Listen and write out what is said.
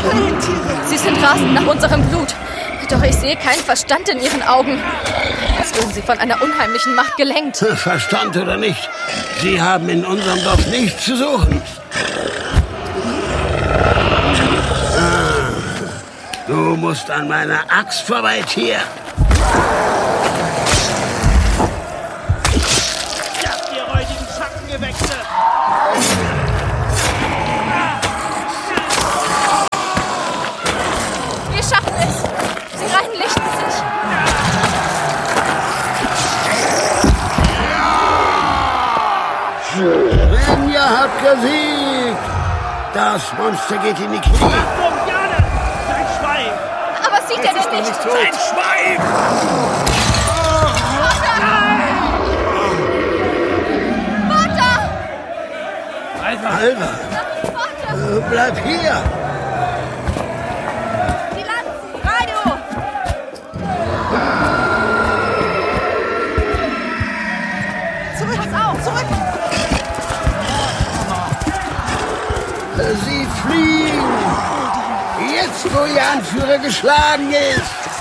Sie sind rasend nach unserem Blut. Doch ich sehe keinen Verstand in ihren Augen. Als würden sie von einer unheimlichen Macht gelenkt. Verstand oder nicht, Sie haben in unserem Dorf nichts zu suchen. Du musst an meiner Axt vorbei, Tier. Ihr räudigen Schattengewächse! Wir schaffen es. Sie reinlichten sich. Rinja hat gesiegt. Das Monster geht in die Knie. Achtung, Jane! Sein Schwein! Aber sieht er denn nicht? Sein Schwein! Alva, bleib hier. Die Lanzen! Raido! Zurück! Pass auf! Zurück! Sie fliehen. Jetzt, wo Ihr Anführer geschlagen ist.